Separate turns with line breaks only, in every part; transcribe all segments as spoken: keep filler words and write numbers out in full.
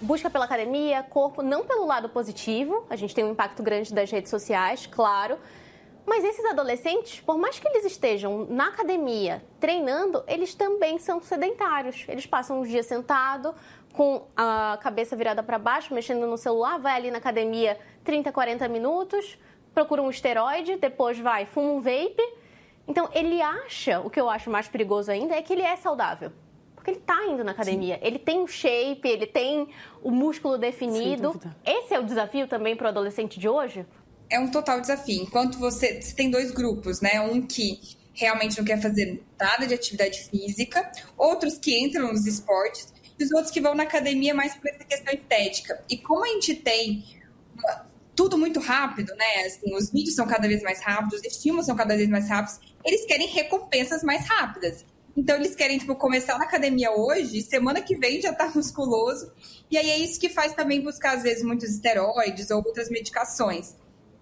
busca pela academia, corpo, não pelo lado positivo, a gente tem um impacto grande das redes sociais, claro, mas esses adolescentes, por mais que eles estejam na academia treinando, eles também são sedentários. Eles passam os dias sentados, com a cabeça virada para baixo, mexendo no celular, vai ali na academia trinta, quarenta minutos, procura um esteroide, depois vai, fuma um vape. Então, ele acha, o que eu acho mais perigoso ainda, é que ele é saudável. Porque ele está indo na academia, Sim. ele tem o shape, ele tem o músculo definido. Esse é o desafio também para o adolescente de hoje?
É um total desafio. Enquanto você, você tem dois grupos, né? Um que realmente não quer fazer nada de atividade física, outros que entram nos esportes, e os outros que vão na academia mais por essa questão estética. E como a gente tem uma, tudo muito rápido, né? Assim, os vídeos são cada vez mais rápidos, os estímulos são cada vez mais rápidos, eles querem recompensas mais rápidas. Então, eles querem, tipo, começar na academia hoje, semana que vem já tá musculoso. E aí é isso que faz também buscar, às vezes, muitos esteroides ou outras medicações.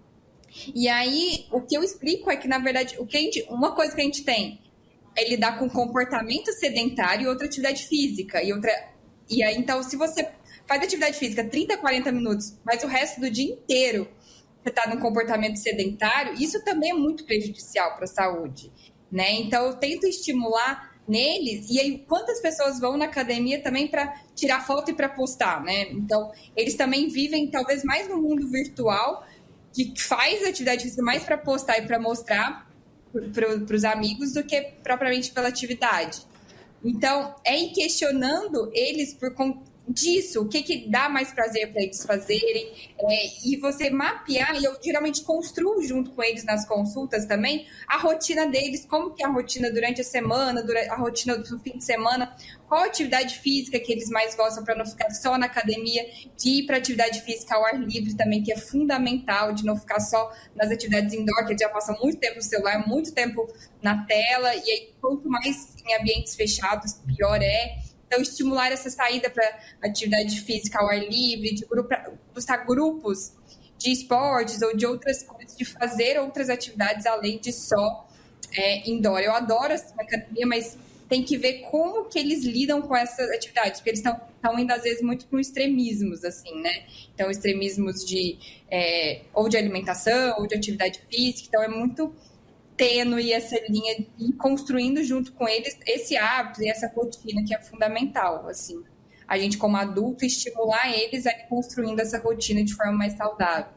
E aí, o que eu explico é que, na verdade, o que a gente, uma coisa que a gente tem é lidar com comportamento sedentário e outra atividade física. E, outra, e aí, então, se você faz atividade física trinta, quarenta minutos, mas o resto do dia inteiro você está num comportamento sedentário, isso também é muito prejudicial para a saúde, né? Então, eu tento estimular neles, e aí quantas pessoas vão na academia também para tirar foto e para postar, né? Então, eles também vivem talvez mais no mundo virtual, que faz atividade física mais para postar e para mostrar para os amigos do que propriamente pela atividade. Então, é ir questionando eles por conta disso, o que, que dá mais prazer para eles fazerem, é, e você mapear, e eu geralmente construo junto com eles nas consultas também, a rotina deles, como que é a rotina durante a semana, durante a rotina do fim de semana, qual atividade física que eles mais gostam para não ficar só na academia, de ir para atividade física ao ar livre também, que é fundamental, de não ficar só nas atividades indoor, que eles já passam muito tempo no celular, muito tempo na tela, e aí quanto mais em ambientes fechados, pior é. Então, estimular essa saída para atividade física ao ar livre, de grupo, buscar grupos de esportes ou de outras coisas, de fazer outras atividades além de só é, indoor. Eu adoro essa academia, mas tem que ver como que eles lidam com essas atividades, porque eles estão indo, às vezes, muito para extremismos, assim, né? Então, extremismos de, é, ou de alimentação, ou de atividade física. Então, é muito tênue essa linha e construindo junto com eles esse hábito e essa rotina que é fundamental, assim. A gente, como adulto, estimular eles a ir construindo essa rotina de forma mais saudável.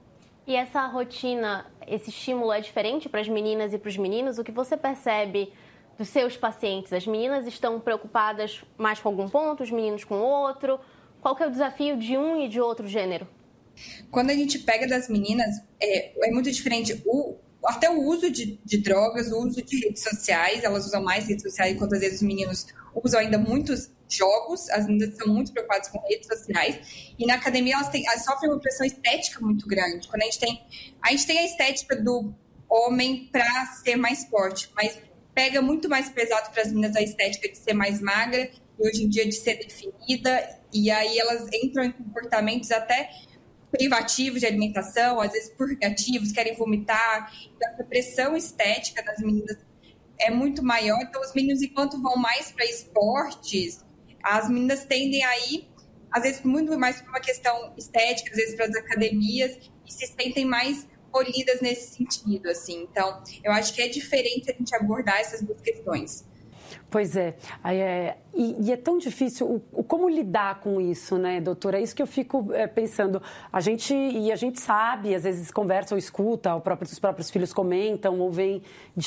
E essa rotina, esse estímulo é diferente para as meninas e para os meninos? O que você percebe dos seus pacientes? As meninas estão preocupadas mais com algum ponto, os meninos com outro? Qual que é o desafio de um e de outro gênero?
Quando a gente pega das meninas, é, é muito diferente o até o uso de, de drogas, o uso de redes sociais, elas usam mais redes sociais, enquanto às vezes os meninos usam ainda muitos jogos, as meninas são muito preocupadas com redes sociais, e na academia elas, têm, elas sofrem uma pressão estética muito grande. Quando a gente tem a, gente tem a estética do homem para ser mais forte, mas pega muito mais pesado para as meninas a estética de ser mais magra, e hoje em dia de ser definida, e aí elas entram em comportamentos até privativos de alimentação, às vezes purgativos, querem vomitar. Então, a pressão estética das meninas é muito maior. Então, os meninos, enquanto vão mais para esportes, as meninas tendem a ir, às vezes, muito mais para uma questão estética, às vezes para as academias, e se sentem mais polidas nesse sentido, assim. Então, eu acho que é diferente a gente abordar essas duas questões.
Pois é, é e, e é tão difícil, o, o, como lidar com isso, né, doutora? É isso que eu fico é, pensando. A gente, e a gente sabe, às vezes conversa ou escuta, o próprio, os próprios filhos comentam, ou vem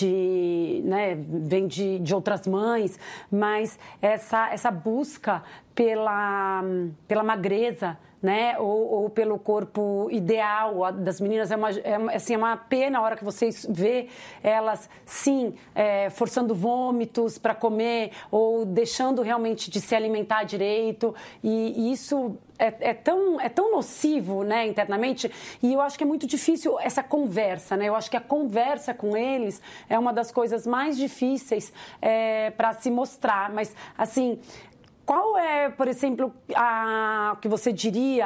de, né, vem de, de outras mães, mas essa, essa busca pela, pela magreza, né, ou, ou pelo corpo ideal das meninas, é uma, é, assim, é uma pena a hora que vocês vê elas, sim, é, forçando vômitos para comer, ou deixando realmente de se alimentar direito, e, e isso é, é, tão, é tão nocivo, né, internamente, e eu acho que é muito difícil essa conversa, né, eu acho que a conversa com eles é uma das coisas mais difíceis é, para se mostrar, mas, assim... Qual é, por exemplo, a que você diria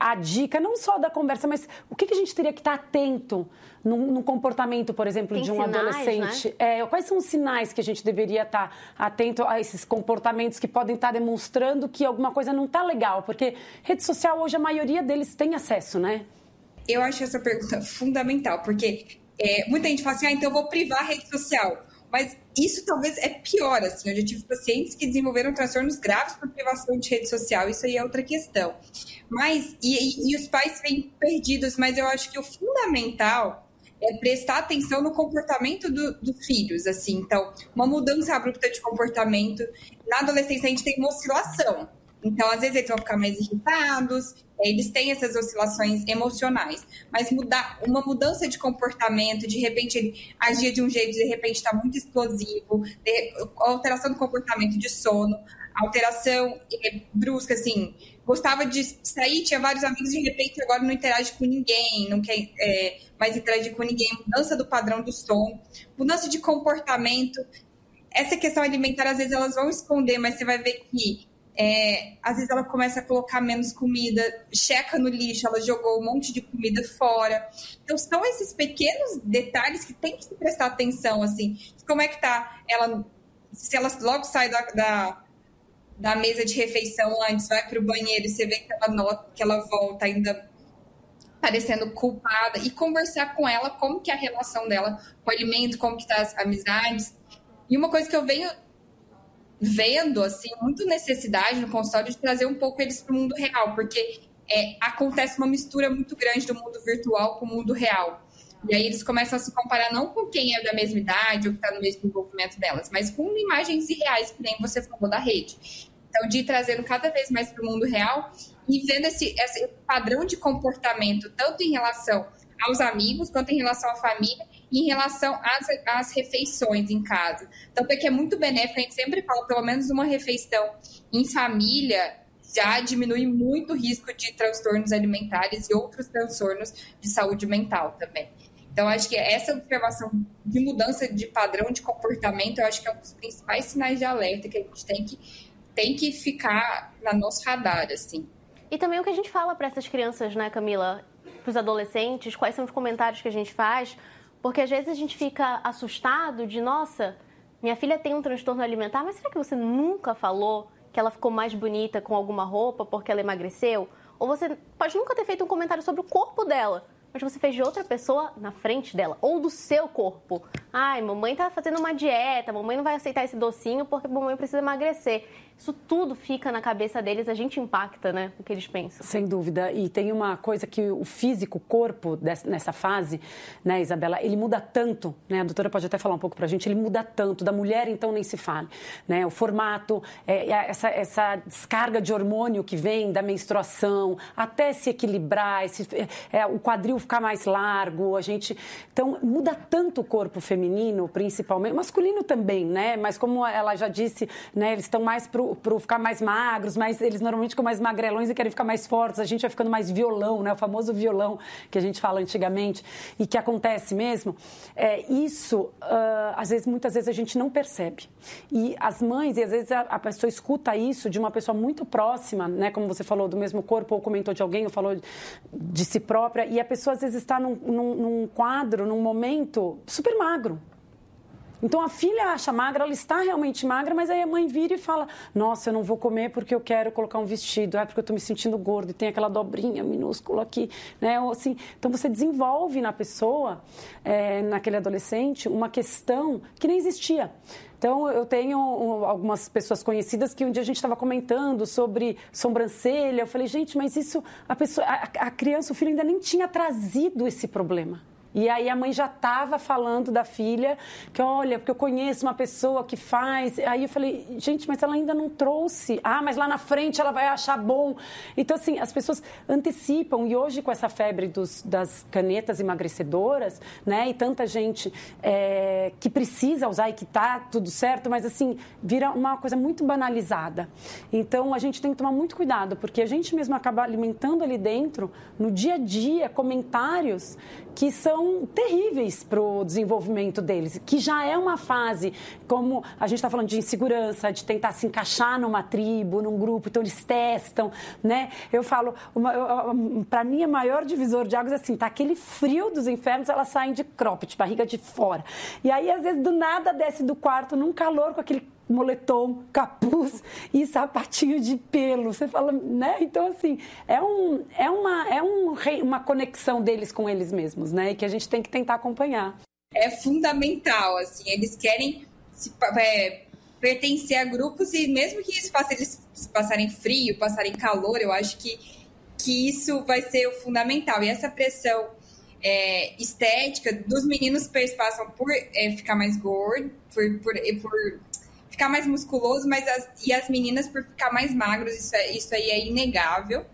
a dica, não só da conversa, mas o que, que a gente teria que estar atento no, no comportamento, por exemplo,
Tem
de um
sinais,
adolescente?
Né?
É, quais são os sinais que a gente deveria estar atento a esses comportamentos que podem estar demonstrando que alguma coisa não está legal? Porque rede social, hoje, a maioria deles tem acesso, né?
Eu acho essa pergunta fundamental, porque é, muita gente fala assim, ah, então eu vou privar a rede social. Mas isso talvez é pior, assim. Eu já tive pacientes que desenvolveram transtornos graves por privação de rede social. Isso aí é outra questão. Mas, e, e os pais vêm perdidos, mas eu acho que o fundamental é prestar atenção no comportamento do, dos filhos, assim. Então, uma mudança abrupta de comportamento. Na adolescência, a gente tem uma oscilação. Então, às vezes, eles vão ficar mais irritados, eles têm essas oscilações emocionais. Mas mudar, uma mudança de comportamento, de repente ele agia de um jeito, de repente está muito explosivo, de, alteração do comportamento de sono, alteração é, brusca, assim, gostava de sair, tinha vários amigos, de repente agora não interage com ninguém, não quer é, mais interagir com ninguém, mudança do padrão do sono, mudança de comportamento. Essa questão alimentar, às vezes, elas vão esconder, mas você vai ver que É, às vezes ela começa a colocar menos comida, checa no lixo, ela jogou um monte de comida fora. Então, são esses pequenos detalhes que tem que se prestar atenção, assim. Como é que tá ela, se ela logo sai da, da, da mesa de refeição antes, vai para o banheiro e você vê que ela, nota, que ela volta ainda parecendo culpada, e conversar com ela como que é a relação dela com o alimento, como que tá as amizades. E uma coisa que eu venho vendo, assim, muito necessidade no consultório de trazer um pouco eles para o mundo real, porque é, acontece uma mistura muito grande do mundo virtual com o mundo real. E aí eles começam a se comparar não com quem é da mesma idade ou que está no mesmo envolvimento delas, mas com imagens irreais, que nem você falou da rede. Então, de ir trazendo cada vez mais para o mundo real e vendo esse, esse padrão de comportamento, tanto em relação aos amigos, quanto em relação à família, e em relação às, às refeições em casa. Tanto é que é muito benéfico, a gente sempre fala, pelo menos uma refeição em família já diminui muito o risco de transtornos alimentares e outros transtornos de saúde mental também. Então, acho que essa observação de mudança de padrão de comportamento, eu acho que é um dos principais sinais de alerta que a gente tem que, tem que ficar no nosso radar, assim.
E também o que a gente fala para essas crianças, né, Camila? Para os adolescentes, quais são os comentários que a gente faz? Porque às vezes a gente fica assustado de, nossa, minha filha tem um transtorno alimentar, mas será que você nunca falou que ela ficou mais bonita com alguma roupa porque ela emagreceu? Ou você pode nunca ter feito um comentário sobre o corpo dela, mas você fez de outra pessoa na frente dela, ou do seu corpo. Ai, mamãe tá fazendo uma dieta, mamãe não vai aceitar esse docinho porque mamãe precisa emagrecer. Isso tudo fica na cabeça deles, a gente impacta, né, o que eles pensam.
Sem dúvida. E tem uma coisa que o físico, o corpo, dessa, nessa fase, né, Isabela, ele muda tanto, né, a doutora pode até falar um pouco pra gente, ele muda tanto, da mulher então nem se fale, né, o formato, é, essa, essa descarga de hormônio que vem da menstruação, até se equilibrar, esse, é, o quadril ficar mais largo, a gente... Então, muda tanto o corpo feminino, principalmente, masculino também, né, mas como ela já disse, né, eles estão mais pro para ficar mais magros, mas eles normalmente ficam mais magrelões e querem ficar mais fortes, a gente vai ficando mais violão, né? O famoso violão que a gente fala antigamente e que acontece mesmo. É, isso, uh, às vezes, muitas vezes a gente não percebe. E as mães, e às vezes a, a pessoa escuta isso de uma pessoa muito próxima, né? Como você falou, do mesmo corpo, ou comentou de alguém, ou falou de, de si própria, e a pessoa às vezes está num, num, num quadro, num momento super magro. Então, a filha acha magra, ela está realmente magra, mas aí a mãe vira e fala, nossa, eu não vou comer porque eu quero colocar um vestido, é porque eu estou me sentindo gordo e tem aquela dobrinha minúscula aqui, né? Ou assim, então, você desenvolve na pessoa, é, naquele adolescente, uma questão que nem existia. Então, eu tenho algumas pessoas conhecidas que um dia a gente estava comentando sobre sobrancelha, eu falei, gente, mas isso, a, pessoa, a, a criança, o filho ainda nem tinha trazido esse problema. E aí a mãe já estava falando da filha, que olha, porque eu conheço uma pessoa que faz. Aí eu falei, gente, mas ela ainda não trouxe. Ah, mas lá na frente ela vai achar bom. Então, assim, as pessoas antecipam. E hoje, com essa febre dos, das canetas emagrecedoras, né, e tanta gente é, que precisa usar e que tá tudo certo, mas, assim, vira uma coisa muito banalizada. Então, a gente tem que tomar muito cuidado, porque a gente mesmo acaba alimentando ali dentro, no dia a dia, comentários que são são terríveis para o desenvolvimento deles, que já é uma fase, como a gente está falando de insegurança, de tentar se encaixar numa tribo, num grupo, então eles testam, né? Eu falo, para mim, o maior divisor de águas é assim, tá aquele frio dos infernos, elas saem de cropped, barriga de fora. E aí, às vezes, do nada, desce do quarto num calor com aquele moletom, capuz e sapatinho de pelo. Você fala, né? Então, assim, é, um, é, uma, é um, uma conexão deles com eles mesmos, né? E que a gente tem que tentar acompanhar.
É fundamental, assim, eles querem se, é, pertencer a grupos e mesmo que isso faça eles passarem frio, passarem calor, eu acho que, que isso vai ser o fundamental. E essa pressão é, estética dos meninos passam por é, ficar mais gordo, por... por, por ficar mais musculoso, mas as, e as meninas por ficar mais magros, isso, é, isso aí é inegável.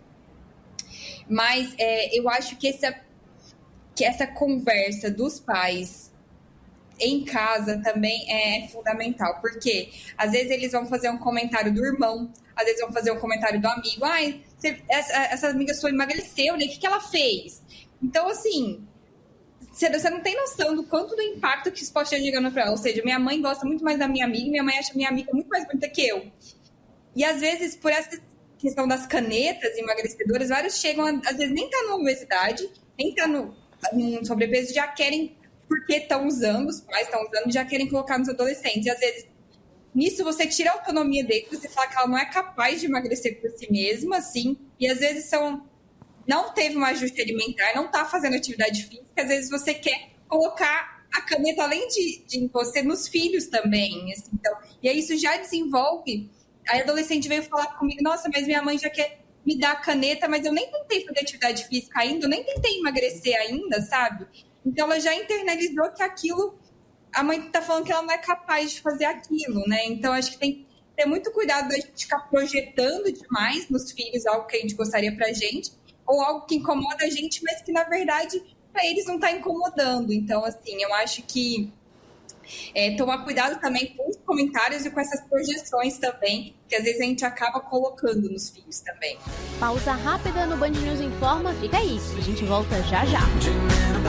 Mas é, eu acho que essa, que essa conversa dos pais em casa também é fundamental, porque às vezes eles vão fazer um comentário do irmão, às vezes vão fazer um comentário do amigo, ai, você, essa, essa amiga sua emagreceu, né? O que, que ela fez? Então, assim... Você não tem noção do quanto do impacto que isso pode estar chegando para ela. Ou seja, minha mãe gosta muito mais da minha amiga, minha mãe acha minha amiga muito mais bonita que eu. E, às vezes, por essa questão das canetas emagrecedoras, vários chegam, às vezes, nem tá na obesidade, nem tá no, no sobrepeso, já querem, porque estão usando, os pais estão usando, já querem colocar nos adolescentes. E, às vezes, nisso você tira a autonomia dele, você fala que ela não é capaz de emagrecer por si mesma, assim, e, às vezes, são... não teve um ajuste alimentar, não está fazendo atividade física, às vezes você quer colocar a caneta, além de, de você, nos filhos também. Assim, então, e aí isso já desenvolve. Aí a adolescente veio falar comigo, nossa, mas minha mãe já quer me dar a caneta, mas eu nem tentei fazer atividade física ainda, eu nem tentei emagrecer ainda, sabe? Então ela já internalizou que aquilo, a mãe está falando que ela não é capaz de fazer aquilo, né? Então acho que tem que ter muito cuidado da gente ficar projetando demais nos filhos algo que a gente gostaria pra gente, ou algo que incomoda a gente, mas que, na verdade, para eles não está incomodando. Então, assim, eu acho que é, tomar cuidado também com os comentários e com essas projeções também, que às vezes a gente acaba colocando nos filhos também.
Pausa rápida no Band News Informa, fica aí, a gente volta já já.